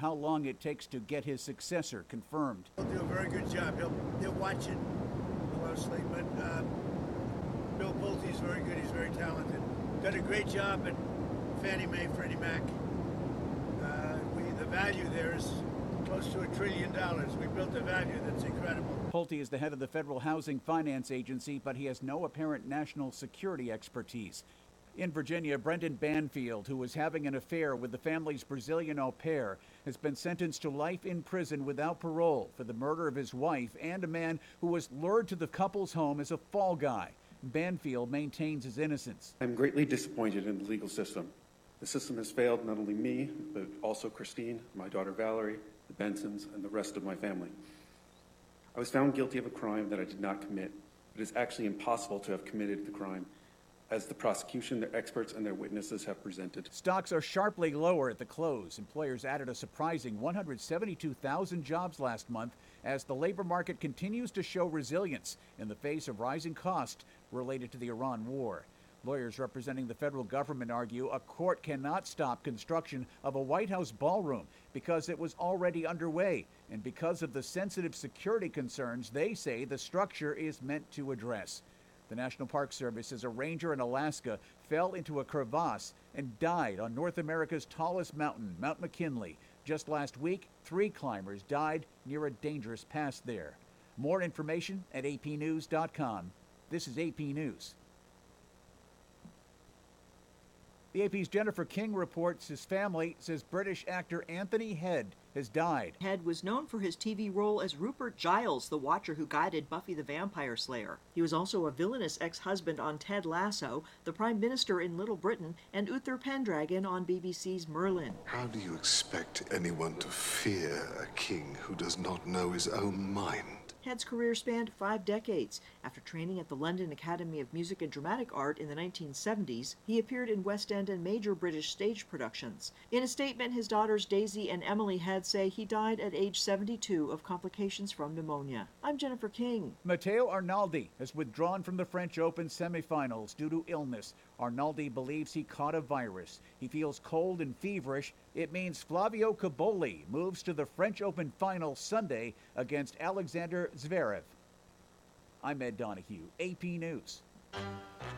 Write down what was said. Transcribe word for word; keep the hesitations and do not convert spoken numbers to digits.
how long it takes to get his successor confirmed. He'll do a very good job. He'll, he'll watch it closely, but uh, Bill Pulte's very good. He's very talented. Done a great job at Fannie Mae, Freddie Mac. Uh, we, the value there is close to a trillion dollars. We built a value that's incredible. Pulte is the head of the Federal Housing Finance Agency, but he has no apparent national security expertise. In Virginia, Brendan Banfield, who was having an affair with the family's Brazilian au pair, has been sentenced to life in prison without parole for the murder of his wife and a man who was lured to the couple's home as a fall guy. Banfield maintains his innocence. I'm greatly disappointed in the legal system. The system has failed not only me, but also Christine, my daughter Valerie, the Bensons, and the rest of my family. I was found guilty of a crime that I did not commit. It is actually impossible to have committed the crime, as the prosecution, their experts, and their witnesses have presented. Stocks are sharply lower at the close. Employers added a surprising one hundred seventy-two thousand jobs last month as the labor market continues to show resilience in the face of rising costs related to the Iran war. Lawyers representing the federal government argue a court cannot stop construction of a White House ballroom because it was already underway, and because of the sensitive security concerns they say the structure is meant to address. The National Park Service says a ranger in Alaska fell into a crevasse and died on North America's tallest mountain, Mount McKinley. Just last week, three climbers died near a dangerous pass there. More information at A P news dot com. This is A P News. The A P's Jennifer King reports his family says British actor Anthony Head has died. Head was known for his T V role as Rupert Giles, the Watcher who guided Buffy the Vampire Slayer. He was also a villainous ex-husband on Ted Lasso, the Prime Minister in Little Britain, and Uther Pendragon on B B C's Merlin. How do you expect anyone to fear a king who does not know his own mind? Head's career spanned five decades. After training at the London Academy of Music and Dramatic Art in the nineteen seventies, he appeared in West End and major British stage productions. In a statement, his daughters Daisy and Emily Head say he died at age seventy-two of complications from pneumonia. I'm Jennifer King. Matteo Arnaldi has withdrawn from the French Open semifinals due to illness. Arnaldi believes he caught a virus. He feels cold and feverish. It means Flavio Cobolli moves to the French Open final Sunday against Alexander Zverev. I'm Ed Donahue, A P News.